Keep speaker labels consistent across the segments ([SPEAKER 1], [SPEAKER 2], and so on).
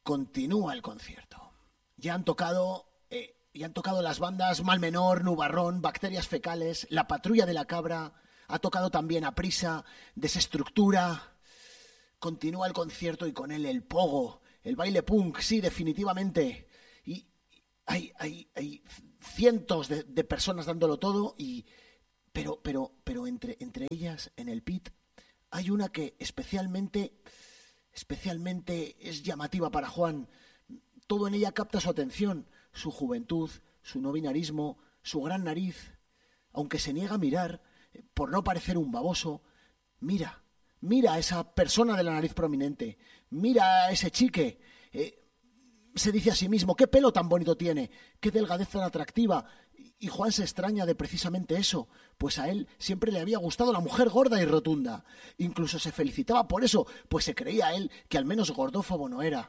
[SPEAKER 1] Continúa el concierto. Ya han tocado las bandas Mal Menor, Nubarrón, Bacterias Fecales, La Patrulla de la Cabra. Ha tocado también Aprisa, Desestructura. Continúa el concierto y con él el pogo, el baile punk, sí, definitivamente. Y hay cientos de personas dándolo todo, pero entre ellas, en el pit, hay una que especialmente es llamativa para Juan. Todo en ella capta su atención, su juventud, su no binarismo, su gran nariz. Aunque se niega a mirar, por no parecer un baboso, mira a esa persona de la nariz prominente, mira a ese chique. Se dice a sí mismo, qué pelo tan bonito tiene, qué delgadez tan atractiva. Y Juan se extraña de precisamente eso, pues a él siempre le había gustado la mujer gorda y rotunda. Incluso se felicitaba por eso, pues se creía él que al menos gordófobo no era.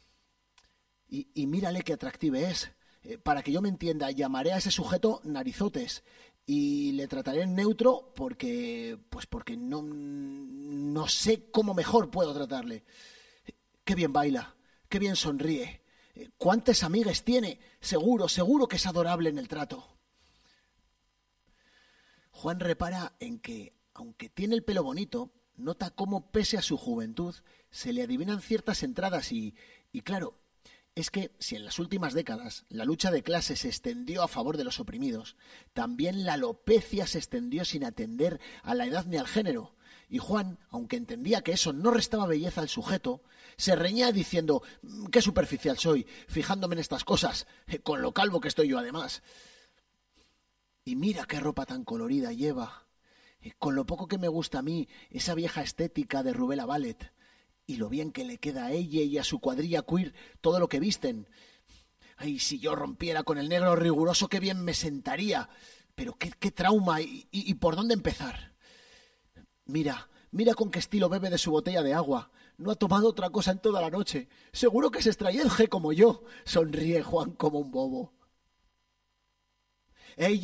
[SPEAKER 1] Y mírale qué atractive es. Para que yo me entienda, llamaré a ese sujeto Narizotes y le trataré en neutro porque no sé cómo mejor puedo tratarle. Qué bien baila, qué bien sonríe. ¿Cuántas amigas tiene? Seguro que es adorable en el trato. Juan repara en que, aunque tiene el pelo bonito, nota cómo, pese a su juventud, se le adivinan ciertas entradas y claro, es que si en las últimas décadas la lucha de clases se extendió a favor de los oprimidos, también la alopecia se extendió sin atender a la edad ni al género. Y Juan, aunque entendía que eso no restaba belleza al sujeto, se reñía diciendo, qué superficial soy, fijándome en estas cosas, con lo calvo que estoy yo además. Y mira qué ropa tan colorida lleva, con lo poco que me gusta a mí, esa vieja estética de Rubella Ballet, y lo bien que le queda a ella y a su cuadrilla queer todo lo que visten. Ay, si yo rompiera con el negro riguroso, qué bien me sentaría. Pero qué trauma y por dónde empezar. Mira con qué estilo bebe de su botella de agua. No ha tomado otra cosa en toda la noche. Seguro que se extrae el G como yo. Sonríe Juan como un bobo. ¡Ey!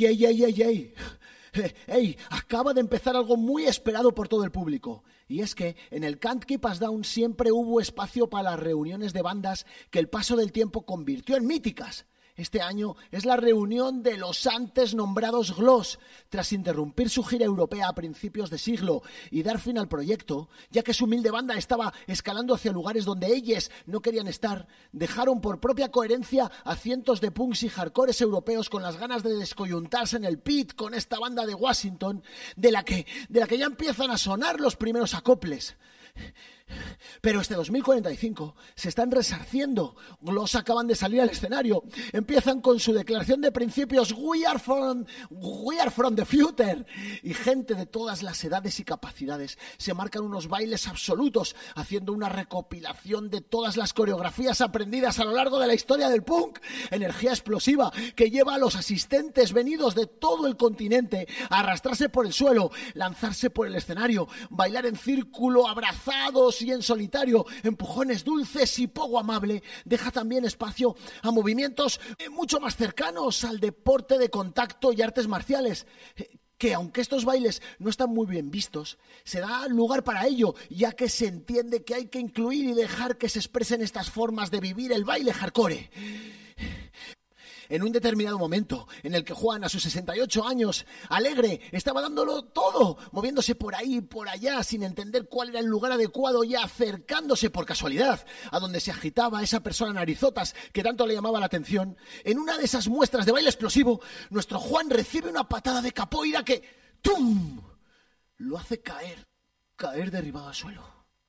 [SPEAKER 1] ¡Ey! Acaba de empezar algo muy esperado por todo el público. Y es que en el Can't Keep Us Down siempre hubo espacio para las reuniones de bandas que el paso del tiempo convirtió en míticas. Este año es la reunión de los antes nombrados Gloss, tras interrumpir su gira europea a principios de siglo y dar fin al proyecto, ya que su humilde banda estaba escalando hacia lugares donde ellos no querían estar, dejaron por propia coherencia a cientos de punks y hardcores europeos con las ganas de descoyuntarse en el pit con esta banda de Washington, de la que ya empiezan a sonar los primeros acoples. Pero este 2045 se están resarciendo. Gloss acaban de salir al escenario. Empiezan con su declaración de principios We are from the future. Y gente de todas las edades y capacidades se marcan unos bailes absolutos, haciendo una recopilación de todas las coreografías aprendidas a lo largo de la historia del punk. Energía explosiva que lleva a los asistentes venidos de todo el continente a arrastrarse por el suelo, lanzarse por el escenario, bailar en círculo, abrazados y en solitario, empujones dulces y poco amable. Deja también espacio a movimientos mucho más cercanos al deporte de contacto y artes marciales, que aunque estos bailes no están muy bien vistos, se da lugar para ello, ya que se entiende que hay que incluir y dejar que se expresen estas formas de vivir el baile hardcore. En un determinado momento en el que Juan, a sus 68 años, alegre, estaba dándolo todo, moviéndose por ahí y por allá sin entender cuál era el lugar adecuado y acercándose por casualidad a donde se agitaba esa persona narizotas que tanto le llamaba la atención, en una de esas muestras de baile explosivo, nuestro Juan recibe una patada de capoeira que ¡tum!, lo hace caer derribado al suelo.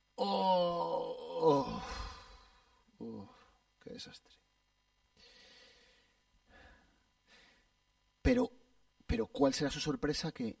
[SPEAKER 1] ¡Oh! ¡Qué desastre! Pero ¿cuál será su sorpresa que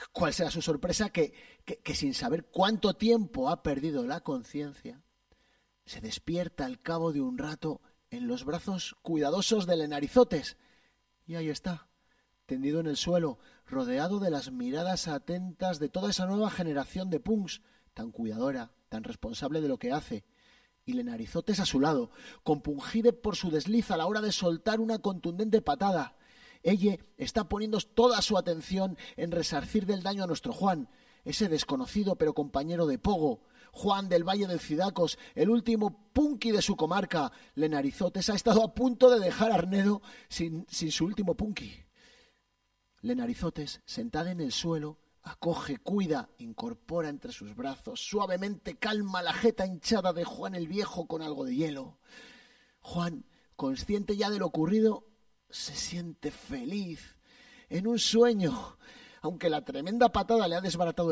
[SPEAKER 1] sin saber cuánto tiempo ha perdido la conciencia, se despierta al cabo de un rato en los brazos cuidadosos del Narizotes? Y ahí está, tendido en el suelo, rodeado de las miradas atentas de toda esa nueva generación de punks, tan cuidadora, tan responsable de lo que hace. Y le Narizotes a su lado, compungide por su desliz a la hora de soltar una contundente patada. Ella está poniendo toda su atención en resarcir del daño a nuestro Juan, ese desconocido pero compañero de pogo, Juan del Valle del Cidacos, el último punky de su comarca, Lenarizotes, ha estado a punto de dejar Arnedo sin su último punky. Lenarizotes, sentada en el suelo, acoge, cuida, incorpora entre sus brazos, suavemente calma la jeta hinchada de Juan el Viejo con algo de hielo. Juan, consciente ya de lo ocurrido, se siente feliz, en un sueño, aunque la tremenda patada le ha desbaratado